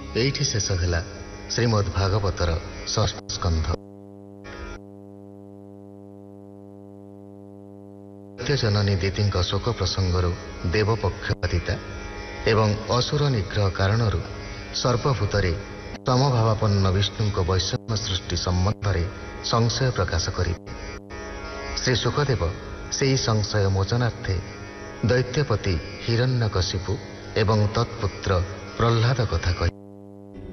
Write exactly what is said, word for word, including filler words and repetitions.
ଏଇଠି ଶେଷ ହେଲା ଶ୍ରୀମଦ୍ ଭାଗବତର ଷଷ୍ଠ ସ୍କନ୍ଧ। ସତ୍ୟଜନନୀ ଦିତିଙ୍କ ଶୋକ ପ୍ରସଙ୍ଗରୁ ଦେବ ପକ୍ଷପାତିତା ଏବଂ ଅସୁର ନିଗ୍ରହ କାରଣରୁ ସର୍ବଭୂତରେ ସମଭାବାପନ୍ନ ବିଷ୍ଣୁଙ୍କ ବୈଷମ୍ୟ ସୃଷ୍ଟି ସମ୍ବନ୍ଧରେ ସଂଶୟ ପ୍ରକାଶ କରିବେ। ଶ୍ରୀ ଶୁକଦେବ ସେହି ସଂଶୟ ମୋଚନାର୍ଥେ ଦୈତ୍ୟପତି ହିରଣ୍ୟକଶିପୁ ଏବଂ ତତ୍ପୁତ୍ର ପ୍ରହ୍ଲାଦ କଥା କହିଲେ।